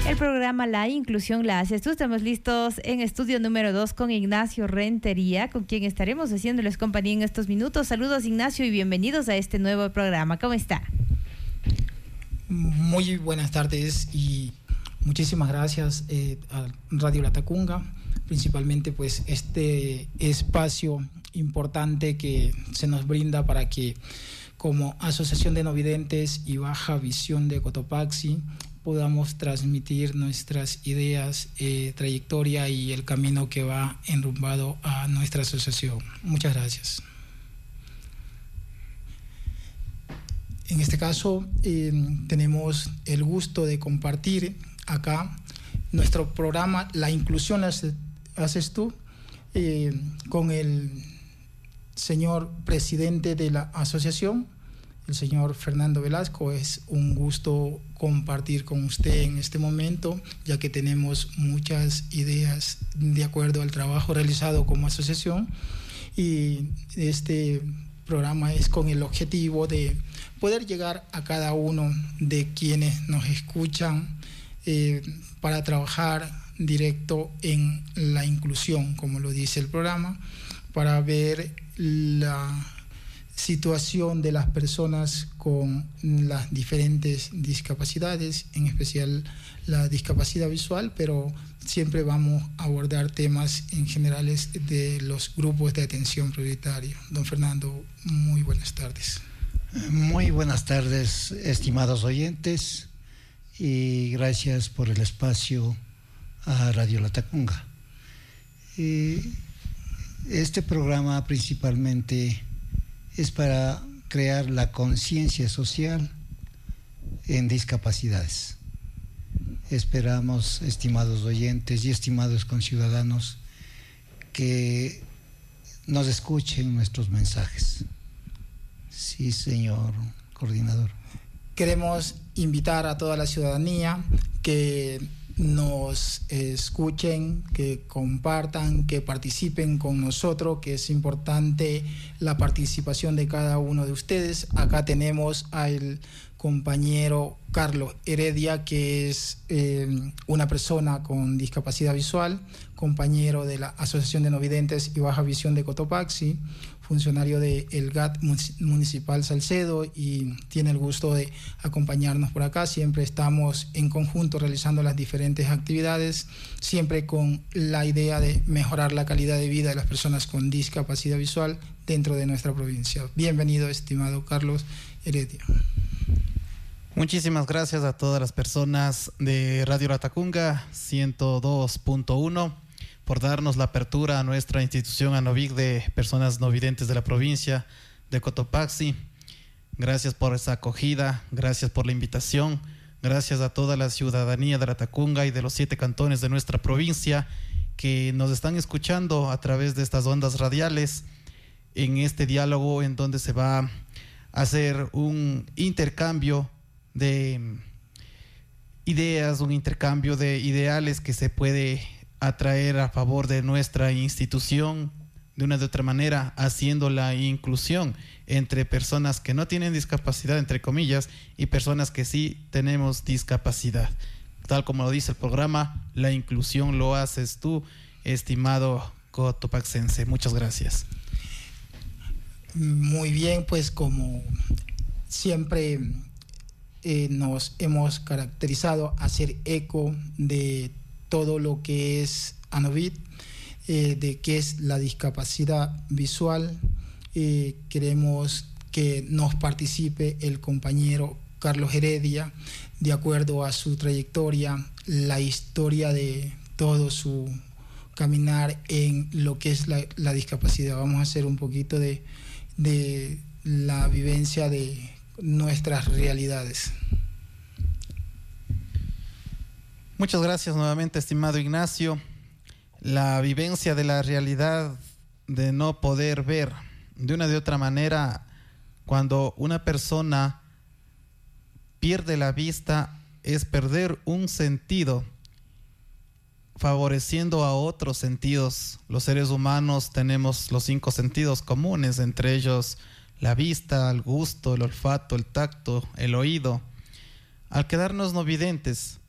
El programa La Inclusión la haces tú. Estamos listos en estudio número 2 con Ignacio Rentería, con quien estaremos haciéndoles compañía en estos minutos. Saludos, Ignacio, y bienvenidos a este nuevo programa. ¿Cómo está? Muy buenas tardes y muchísimas gracias a Radio Latacunga, principalmente pues este espacio importante que se nos brinda para que como Asociación de No Videntes y Baja Visión de Cotopaxi podamos transmitir nuestras ideas, trayectoria y el camino que va enrumbado a nuestra asociación. Muchas gracias. En este caso, tenemos el gusto de compartir acá nuestro programa La Inclusión haces tú, con el señor presidente de la asociación, el señor Fernando Velasco. Es un gusto compartir con usted en este momento, ya que tenemos muchas ideas de acuerdo al trabajo realizado como asociación, y este programa es con el objetivo de poder llegar a cada uno de quienes nos escuchan para trabajar directo en la inclusión, como lo dice el programa, para ver la situación de las personas con las diferentes discapacidades, en especial la discapacidad visual, pero siempre vamos a abordar temas en generales de los grupos de atención prioritaria. Don Fernando, muy buenas tardes. Muy buenas tardes, estimados oyentes, y gracias por el espacio a Radio Latacunga. Este programa principalmente es para crear la conciencia social en discapacidades. Esperamos, estimados oyentes y estimados conciudadanos, que nos escuchen nuestros mensajes. Sí, señor coordinador. Queremos invitar a toda la ciudadanía que nos escuchen, que compartan, que participen con nosotros, que es importante la participación de cada uno de ustedes. Acá tenemos al compañero Carlos Heredia, que es una persona con discapacidad visual, compañero de la Asociación de No Videntes y Baja Visión de Cotopaxi, funcionario del GAT Municipal Salcedo, y tiene el gusto de acompañarnos por acá. Siempre estamos en conjunto realizando las diferentes actividades, siempre con la idea de mejorar la calidad de vida de las personas con discapacidad visual dentro de nuestra provincia. Bienvenido, estimado Carlos Heredia. Muchísimas gracias a todas las personas de Radio Latacunga 102.1 por darnos la apertura a nuestra institución ANOVIC de personas no videntes de la provincia de Cotopaxi. Gracias por esa acogida, gracias por la invitación, gracias a toda la ciudadanía de Latacunga y de los 7 cantones de nuestra provincia que nos están escuchando a través de estas ondas radiales en este diálogo en donde se va a hacer un intercambio de ideas, un intercambio de ideales que se puede atraer a favor de nuestra institución de una de otra manera, haciendo la inclusión entre personas que no tienen discapacidad, entre comillas, y personas que sí tenemos discapacidad. Tal como lo dice el programa, la inclusión lo haces tú, estimado cotopaxense. Muchas gracias. Muy bien, pues como siempre nos hemos caracterizado a hacer eco de todo lo que es ANOVID, de qué es la discapacidad visual. Queremos que nos participe el compañero Carlos Heredia, de acuerdo a su trayectoria, la historia de todo su caminar en lo que es la discapacidad. Vamos a hacer un poquito de la vivencia de nuestras realidades. Muchas gracias nuevamente, estimado Ignacio. La vivencia de la realidad de no poder ver de una de otra manera, cuando una persona pierde la vista, es perder un sentido, favoreciendo a otros sentidos. Los seres humanos tenemos los 5 sentidos comunes, entre ellos la vista, el gusto, el olfato, el tacto, el oído. Al quedarnos no videntes,